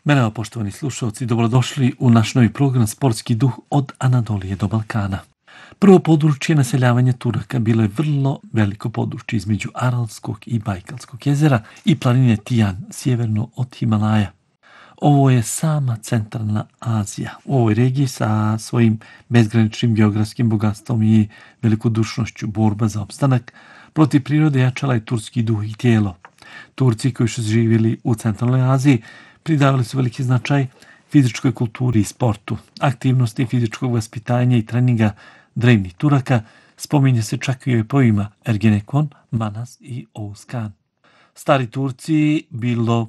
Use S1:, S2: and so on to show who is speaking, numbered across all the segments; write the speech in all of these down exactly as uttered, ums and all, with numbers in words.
S1: Merhaba poštovani slušalci, dobrodošli u naš novi program Sportski duh od Anadolije do Balkana. Prvo područje naseljavanja Turaka bilo je vrlo veliko područje između Aralskog i Bajkalskog jezera i planine Tijan, sjeverno od Himalaja. Ovo je sama centralna Azija. U ovoj regiji sa svojim bezgraničnim geografskim bogatstvom i velikodušnošću borba za opstanak protiv prirode jačala je turski duh i tijelo. Turci koji su živjeli u centralnoj Aziji pridavali su veliki značaj fizičkoj kulturi i sportu. Aktivnosti fizičkog vaspitanja i treninga drevnih Turaka spominje se čak i u epoima Ergenekon, Manas i Oğuz. Stari Turci bilo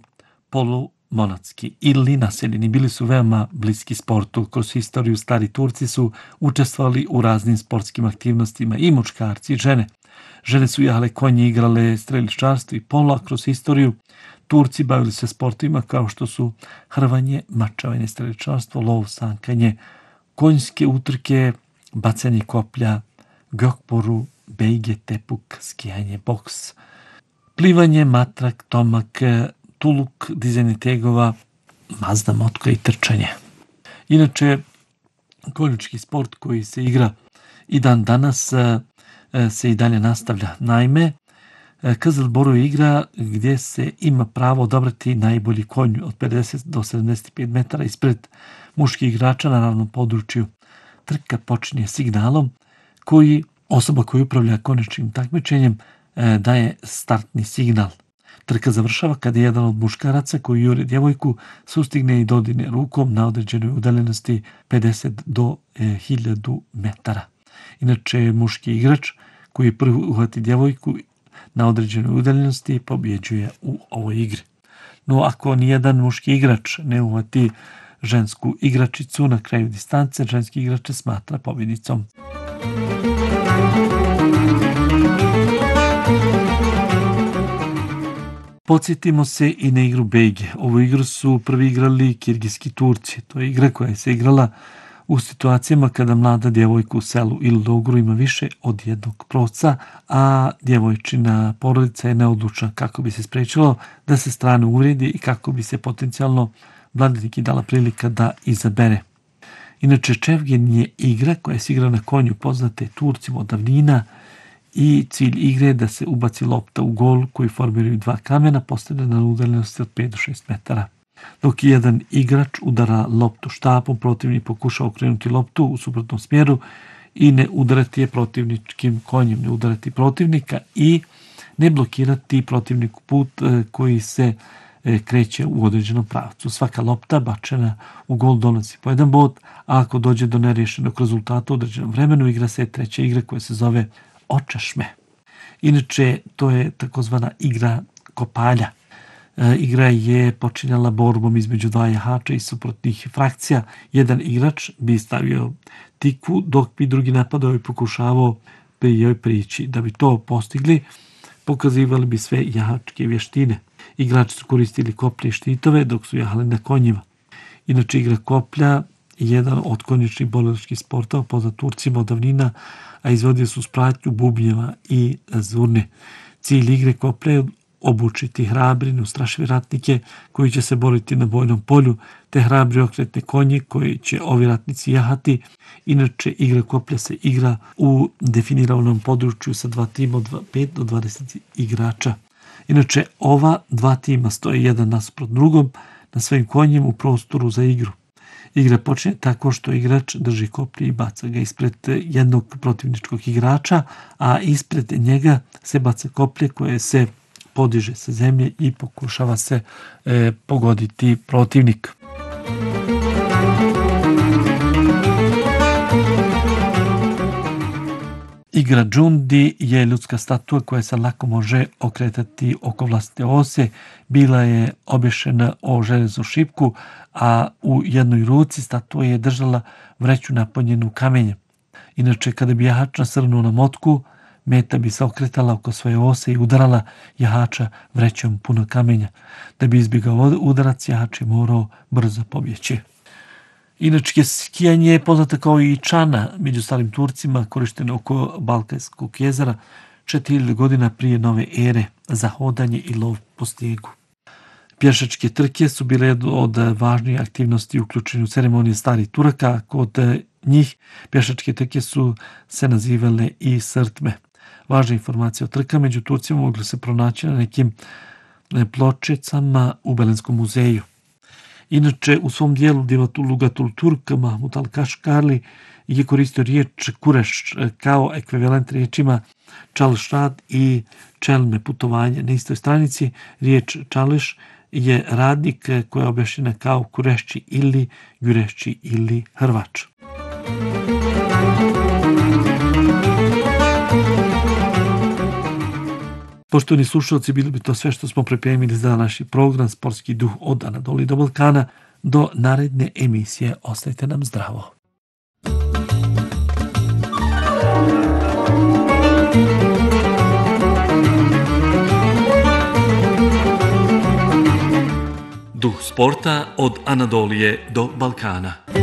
S1: polumonatski ili naseljeni bili su veoma bliski sportu. Kroz historiju stari Turci su učestvovali u raznim sportskim aktivnostima i muškarci i žene. Žene su jahale konje, igrale streličarstvo i polo, a kroz historiju Turci bavili se sportovima kao što su hrvanje, mačavanje, streličarstvo, lov, sankanje, konjske utrke, bacanje koplja, gökboru, bejge, tepuk, skijanje, boks, plivanje, matrak, tomak, tuluk, dizanje tegova, mazda motka i trčanje. Inače, konjički sport koji se igra i dan danas se i dalje nastavlja. Naime, Kızılboru je igra gdje se ima pravo odabrati najbolji konj od pedeset do sedamdeset pet metara ispred muških igrača na ravnom području. Trka počinje signalom koji osoba koja upravlja konjičkim takmičenjem daje startni signal. Trka završava kada jedan od muškaraca koji jure djevojku sustigne i dodirne rukom na određenoj udaljenosti pedeset do hiljadu metara. Inače, muški igrač koji prvi uhvati djevojku na određenoj udaljenosti pobjeđuje u ovoj igri. No, ako nijedan muški igrač ne uhvati žensku igračicu na kraju distance, ženski igrač se smatra pobjednicom. Podsjetimo se i na igru bejge. Ovu igru su prvi igrali kirgijski Turci. To je igra koja se igrala u situacijama kada mlada djevojka u selu ili logru ima više od jednog proca, a djevojčina porodica je neodlučna kako bi se sprečilo da se strane uvredi i kako bi se potencijalno mladeniki dala prilika da izabere. Inače, čevgen je igra koja se igra na konju poznate Turcima od davnina i cilj igre je da se ubaci lopta u gol koji formiraju dva kamena postavljena na udaljenosti od pet do šest metara. Dok jedan igrač udara loptu štapom, protivnik pokušava okrenuti loptu u suprotnom smjeru i ne udarati je protivničkim konjem, ne udarati protivnika i ne blokirati protivniku put koji se kreće u određenom pravcu. Svaka lopta bačena u gol donosi po jedan bod, a ako dođe do neriješenog rezultata u određenom vremenu, igra se treća igra koja se zove očašme. Inače, to je takozvana igra kopalja. Igra je počinjala borbom između dva jahača i suprotnih frakcija. Jedan igrač bi stavio tikvu, dok bi drugi napadao i pokušavao pri joj prići. Da bi to postigli, pokazivali bi sve jahačke vještine. Igrači su koristili koplje i štitove dok su jahali na konjima. Inače, igra koplja je jedan od konjičnih borilačkih sportova poznat Turcima od davnina, a izvodio su spratnju bubnjeva i zurne. Cilj igre koplja je obučiti hrabri, neustrašive ratnike koji će se boriti na bojnom polju, te hrabri okretne konje koji će ovi ratnici jahati. Inače, igra koplja se igra u definiranom području sa dva tima od pet do dvadeset igrača. Inače, ova dva tima stoje jedan nasuprot drugom na svojim konjima u prostoru za igru. Igra počne tako što igrač drži koplje i baca ga ispred jednog protivničkog igrača, a ispred njega se baca koplje koje se podiže sa zemlje i pokušava se e, pogoditi protivnik. Igra džundi je ljudska statua koja se lako može okretati oko vlastite ose. Bila je obješena o železnu šipku, a u jednoj ruci statua je držala vreću napunjenu kamenjem. Inače, kada bi jahač nasrnuo na motku, meta bi se okretala oko svoje ose i udarala jahača vrećom puno kamenja. Da bi izbjegao udarac, jahač je morao brzo pobjeći. Inače, skijanje je poznata kao i čana među starim Turcima, korišteno oko Balkanskog jezera četiri hiljade godina prije nove ere za hodanje i lov po snijegu. Pješačke trke su bile jedno od važnijih aktivnosti uključene u ceremonije starih Turaka. Kod njih pješačke trke su se nazivale i srtme. Važne informacije o trkama među Turcima mogli se pronaći na nekim pločicama u Belenskom muzeju. Inače, u svom dijelu Lugatul Turk Mahmud al-Kaškali je koristio riječ kureš kao ekvivalent riječima čalšad i čelme putovanje. Na istoj stranici riječ čališ je radnik koja je objašnjena kao kurešći ili jurešći ili hrvač. Poštovani slušalci, bili bi to sve što smo pripremili za naš program Sportski duh od Anadolije do Balkana. Do naredne emisije ostajte nam zdravo. Duh sporta od Anadolije do Balkana.